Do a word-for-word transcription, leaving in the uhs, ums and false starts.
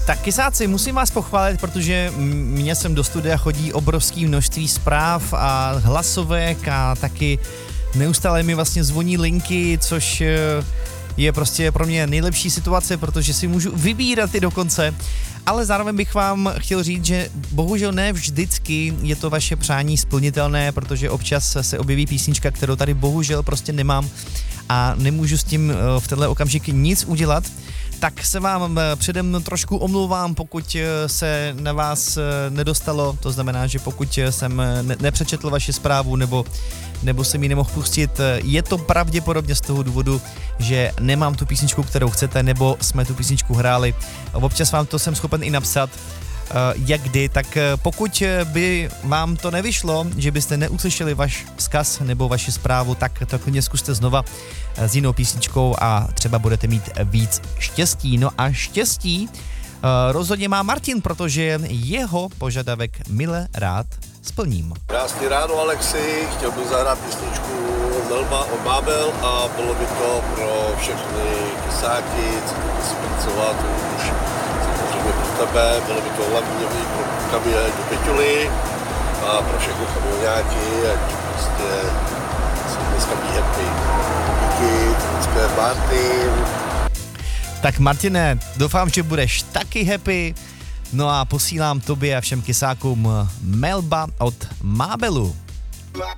Tak kysáci, musím vás pochválit, protože mně sem do studia chodí obrovské množství zpráv a hlasovek a taky neustále mi vlastně zvoní linky, což je prostě pro mě nejlepší situace, protože si můžu vybírat i dokonce. Ale zároveň bych vám chtěl říct, že bohužel ne vždycky je to vaše přání splnitelné, protože občas se objeví písnička, kterou tady bohužel prostě nemám a nemůžu s tím v tenhle okamžik nic udělat. Tak se vám předem trošku omlouvám, pokud se na vás nedostalo, to znamená, že pokud jsem ne- nepřečetl vaši zprávu nebo, nebo jsem ji nemohl pustit, je to pravděpodobně z toho důvodu, že nemám tu písničku, kterou chcete, nebo jsme tu písničku hráli. Občas vám to jsem schopen i napsat, jak kdy, tak pokud by vám to nevyšlo, že byste neuslyšeli váš vzkaz nebo vaši zprávu, tak to klidně zkuste znova s jinou písničkou a třeba budete mít víc štěstí. No a štěstí rozhodně má Martin, protože jeho požadavek mile rád splním. Krásný ráno, Alexi, chtěl bych zahrát písničku Melba od Babel a bylo by to pro všechny kysáky, co to musí pracovat už samozřejmě pro tebe, bylo by to hlavně pro kamiony do Peťuly a pro všechny kamionáky, ať prostě si dneska být happy. Díky, dneska je Martin. Tak Martine, doufám, že budeš taky happy. No a posílám tobě a všem kysákům Melba od Mábelu.